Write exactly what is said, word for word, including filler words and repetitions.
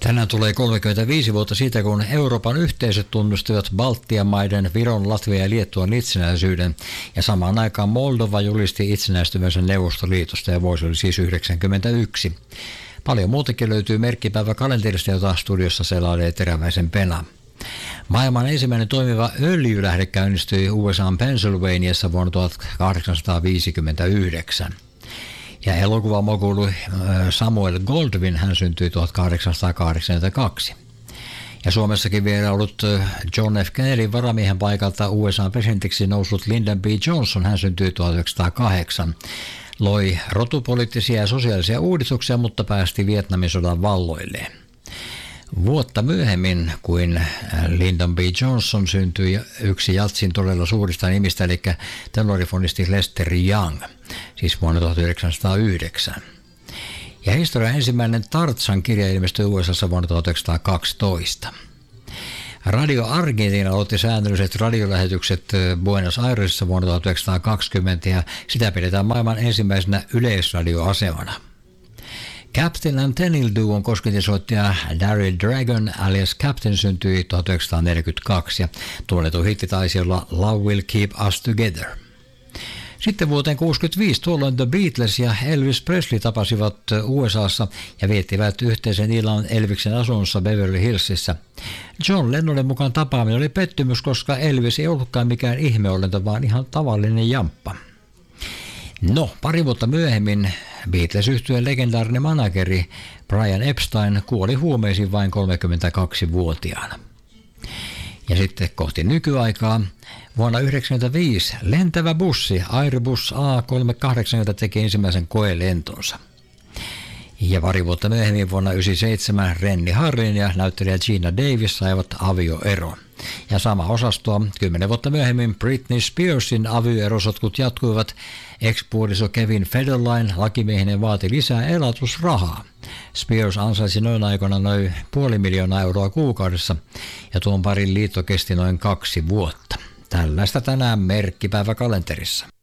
Tänään tulee kolmekymmentäviisi vuotta siitä, kun Euroopan yhteisöt tunnustivat Baltian maiden, Viron, Latvian ja Liettuan itsenäisyyden, ja samaan aikaan Moldova julisti itsenäistyvänsä Neuvostoliitosta, ja vuosi oli siis yhdeksänkymmentäyksi. Paljon muutakin löytyy merkkipäivä kalenterista, jota studiossa selailee Teräväisen Pena. Maailman ensimmäinen toimiva öljylähde käynnistyi U S A:n Pennsylvaniassa vuonna tuhatkahdeksansataaviisikymmentäyhdeksän. Ja elokuvamogulu Samuel Goldwyn, hän syntyi tuhatkahdeksansataakahdeksankymmentäkaksi. Ja Suomessakin vierailut John F. Kennedyn varamiehen paikalta U S A:n presidentiksi noussut Lyndon B. Johnson, hän syntyi tuhatyhdeksänsataakahdeksan. Loi rotupoliittisia ja sosiaalisia uudistuksia, mutta päästi Vietnamin sodan valloilleen. Vuotta myöhemmin kuin Lyndon B. Johnson syntyi yksi jatsin todella suurista nimistä, eli tenorifonisti Lester Young, siis vuonna tuhatyhdeksänsataayhdeksän. Ja historian ensimmäinen Tarzan-kirja ilmestyi U S A:ssa vuonna tuhatyhdeksänsataakaksitoista. Radio Argentina aloitti säännölliset radiolähetykset Buenos Airesissa vuonna tuhatyhdeksänsataakaksikymmentä, ja sitä pidetään maailman ensimmäisenä yleisradioasemana. Captain and Tennille-duon kosketinsoittaja Daryl Dragon alias Captain syntyi tuhatyhdeksänsataaneljäkymmentäkaksi, ja tunnettu hitti taisi olla Love Will Keep Us Together. Sitten vuoteen kuusikymmentäviisi tuolloin The Beatles ja Elvis Presley tapasivat U S A:ssa ja viettivät yhteisen illan Elviksen asunnossa Beverly Hillsissä. John Lennonin mukaan tapaaminen oli pettymys, koska Elvis ei ollutkaan mikään ihmeolento, vaan ihan tavallinen jamppa. No, pari vuotta myöhemmin Beatles-yhtyeen legendaarinen manageri Brian Epstein kuoli huumeisiin vain kolmekymmentäkaksivuotiaana. Ja sitten kohti nykyaikaa. Vuonna yhdeksänkymmentäviisi lentävä bussi Airbus A kolmesataakahdeksankymmentä teki ensimmäisen koelentonsa. Ja pari vuotta myöhemmin vuonna yhdeksänkymmentäseitsemän Rennie Harlin ja näyttelijä Gina Davis saivat avioeron. Ja sama osastoa kymmenen vuotta myöhemmin Britney Spearsin avioerosotkut jatkuivat. Ex-puoliso Kevin Federline lakimiehinen vaati lisää elatusrahaa. Spears ansaisi noin aikoina noin puoli miljoonaa euroa kuukaudessa, ja tuon parin liitto kesti noin kaksi vuotta. Tällaista tänään merkkipäivä kalenterissa.